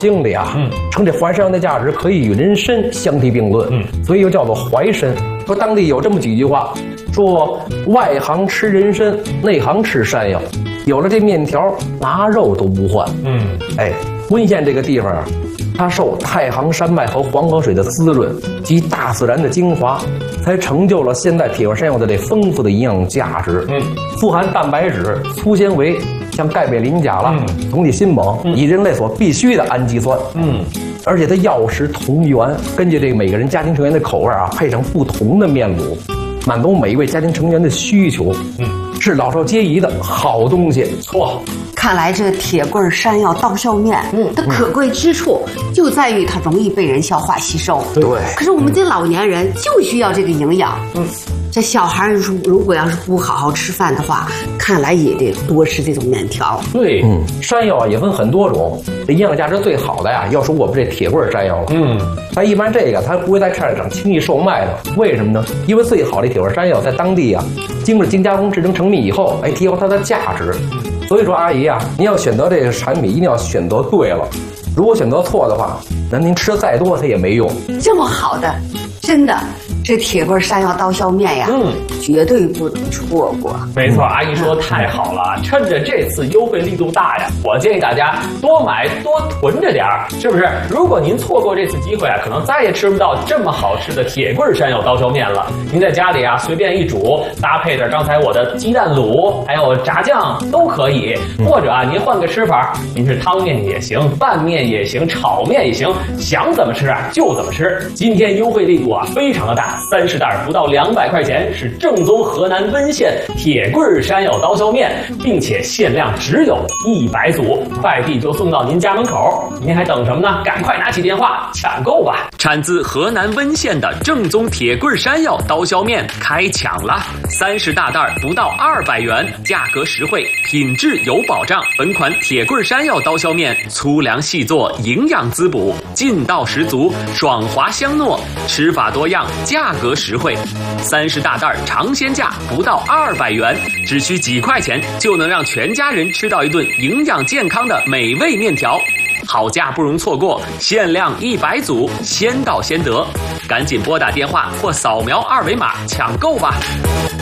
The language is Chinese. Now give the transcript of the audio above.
经里啊，称这淮山药的价值可以与人参相提并论，所以又叫做淮参。说当地有这么几句话，说外行吃人参，内行吃山药，有了这面条，拿肉都不换。温县这个地方啊，它受太行山脉和黄河水的滋润及大自然的精华，才成就了现在铁罐山药的这丰富的营养价值。富含蛋白质、粗纤维，像钙、镁、磷、钾了，总体新锰，以人类所必需的氨基酸。而且它药食同源，根据这个每个人家庭成员的口味啊，配上不同的面卤，满足每一位家庭成员的需求。是老少皆宜的好东西。错。 看来这个铁棍山药刀削面，它可贵之处就在于它容易被人消化吸收。 对。 可是我们这老年人就需要这个营养。这小孩如果要是不好好吃饭的话，看来也得多吃这种面条。 对。山药也分很多种，这营养价值最好的呀，要说我们这铁棍山药了。但一般这个它不会在菜市场轻易售卖的，为什么呢？因为最好的铁棍山药在当地啊，经过精加工制成成品以后，提高它的价值。所以说，阿姨啊，您要选择这个产品，一定要选择对了。如果选择错的话，那您吃的再多，它也没用。 这么好的，真的，这铁棍山药刀削面呀，绝对不能错过。 没错，阿姨说太好了，趁着这次优惠力度大呀，我建议大家多买多囤着点儿，是不是？如果您错过这次机会啊，可能再也吃不到这么好吃的铁棍山药刀削面了。您在家里啊随便一煮，搭配着刚才我的鸡蛋卤，还有炸酱都可以，或者啊您换个吃法，您是汤面也行，拌面也行，炒面也行，想怎么吃啊就怎么吃。今天优惠力度啊非常的大，30袋不到200块钱，是正宗河南温县铁棍山药刀削面，并且限量只有100组，快递就送到您家门口。您还等什么呢？赶快拿起电话抢购吧！ 产自河南温县的正宗铁棍山药刀削面开抢了，30大袋不到200元，价格实惠，品质有保障。本款铁棍山药刀削面粗粮细做，营养滋补，劲道十足，爽滑香糯，吃法多样，价格实惠。30大袋尝鲜价不到200元，只需几块钱就能让全家人吃到一顿营养健康的美味面条。好价不容错过，限量100组，先到先得，赶紧拨打电话或扫描2维码抢购吧。